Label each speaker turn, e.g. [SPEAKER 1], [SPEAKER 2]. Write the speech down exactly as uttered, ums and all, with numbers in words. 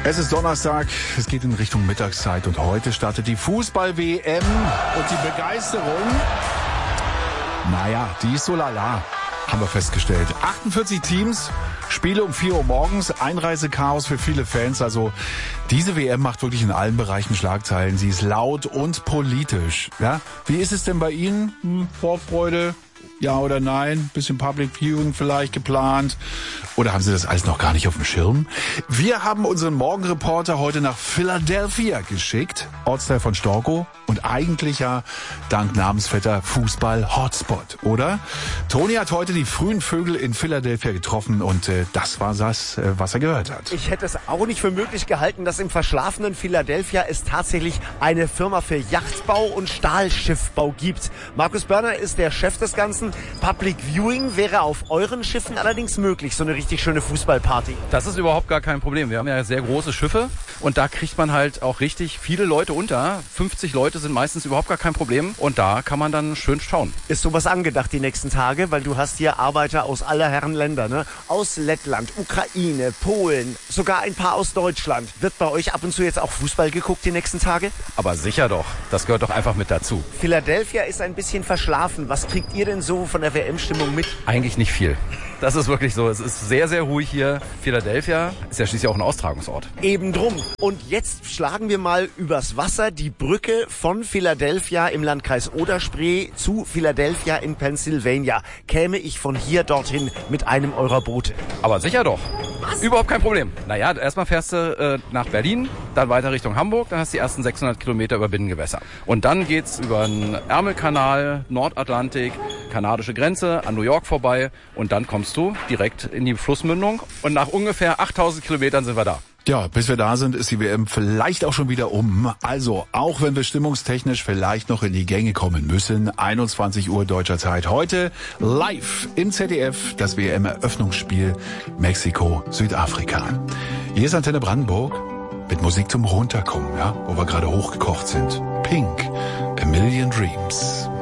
[SPEAKER 1] Es ist Donnerstag, es geht in Richtung Mittagszeit und heute startet die Fußball-W M und die Begeisterung, naja, die ist so lala, haben wir festgestellt. achtundvierzig Teams, Spiele um vier Uhr morgens, Einreisechaos für viele Fans, also diese W M macht wirklich in allen Bereichen Schlagzeilen. Sie ist laut und politisch. Ja? Wie ist es denn bei Ihnen? Hm, Vorfreude? Ja oder nein? Bisschen Public Viewing vielleicht geplant? Oder haben Sie das alles noch gar nicht auf dem Schirm? Wir haben unseren Morgenreporter heute nach Philadelphia geschickt, Ortsteil von Storkow und eigentlich ja dank Namensvetter Fußball-Hotspot, oder? Toni hat heute die frühen Vögel in Philadelphia getroffen und äh, das war das, äh, was er gehört hat.
[SPEAKER 2] Ich hätte es auch nicht für möglich gehalten, dass im verschlafenen Philadelphia es tatsächlich eine Firma für Yachtbau und Stahlschiffbau gibt. Markus Börner ist der Chef des Ganzen. Public Viewing wäre auf euren Schiffen allerdings möglich, so eine richtig schöne Fußballparty.
[SPEAKER 3] Das ist überhaupt gar kein Problem. Wir haben ja sehr große Schiffe und da kriegt man halt auch richtig viele Leute unter. fünfzig Leute sind meistens überhaupt gar kein Problem und da kann man dann schön schauen.
[SPEAKER 2] Ist sowas angedacht die nächsten Tage? Weil du hast hier Arbeiter aus aller Herren Länder, ne? Aus Lettland, Ukraine, Polen, sogar ein paar aus Deutschland. Wird bei euch ab und zu jetzt auch Fußball geguckt die nächsten Tage?
[SPEAKER 3] Aber sicher doch. Das gehört doch einfach mit dazu.
[SPEAKER 2] Philadelphia ist ein bisschen verschlafen. Was kriegt ihr denn so von der W M-Stimmung mit?
[SPEAKER 3] Eigentlich nicht viel. Das ist wirklich so. Es ist sehr, sehr ruhig hier. Philadelphia ist ja schließlich auch ein Austragungsort.
[SPEAKER 2] Eben drum. Und jetzt schlagen wir mal übers Wasser die Brücke von Philadelphia im Landkreis Oder-Spree zu Philadelphia in Pennsylvania. Käme ich von hier dorthin mit einem eurer Boote?
[SPEAKER 3] Aber sicher doch.
[SPEAKER 2] Was?
[SPEAKER 3] Überhaupt kein Problem. Naja, erstmal fährst du äh, nach Berlin, dann weiter Richtung Hamburg, dann hast du die ersten sechshundert Kilometer über Binnengewässer. Und dann geht's über den Ärmelkanal, Nordatlantik, kanadische Grenze, an New York vorbei und dann kommst du direkt in die Flussmündung und nach ungefähr achttausend Kilometern sind wir da.
[SPEAKER 1] Ja, bis wir da sind, ist die W M vielleicht auch schon wieder um. Also, auch wenn wir stimmungstechnisch vielleicht noch in die Gänge kommen müssen, einundzwanzig Uhr deutscher Zeit. Heute live im Z D F das W M-Eröffnungsspiel Mexiko-Südafrika. Hier ist Antenne Brandenburg mit Musik zum Runterkommen, ja, wo wir gerade hochgekocht sind. Pink, A Million Dreams.